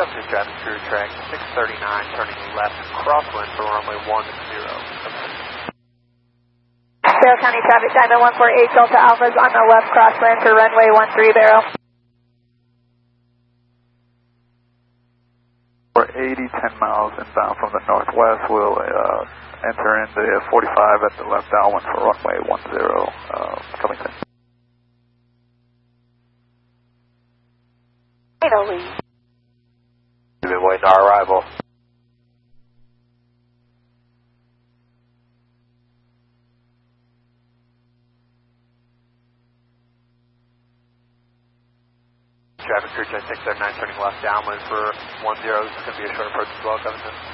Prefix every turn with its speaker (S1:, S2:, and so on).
S1: Subject driving through track 639, turning left, crosswind for runway 10.
S2: Barrow County traffic, Diamond 148 Delta Alpha's on the left crosswind for runway 13 Barrow.
S3: For 80, 10 miles inbound from the northwest, we'll enter in the 45 at the left downwind for runway 10, coming in.
S2: Finally.
S1: We've been waiting our arrival. Traffic through track 679, turning left downwind for 10. This is going to be a short approach as well, Covington.